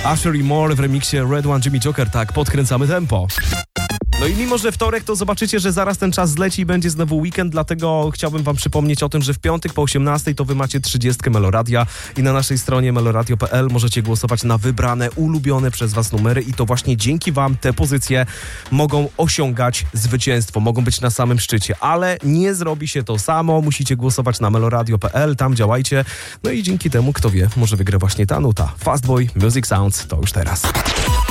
Usher i More w remiksie Red One Jimmy Joker. Tak, podkręcamy tempo. No i mimo, że wtorek, to zobaczycie, że zaraz ten czas zleci i będzie znowu weekend, dlatego chciałbym wam przypomnieć o tym, że w piątek po 18 to wy macie 30 Meloradia i na naszej stronie meloradio.pl możecie głosować na wybrane, ulubione przez was numery i to właśnie dzięki wam te pozycje mogą osiągać zwycięstwo, mogą być na samym szczycie, ale nie zrobi się to samo, musicie głosować na meloradio.pl, tam działajcie, no i dzięki temu, kto wie, może wygra właśnie ta nuta. Fastboy, Music Sounds, to już teraz.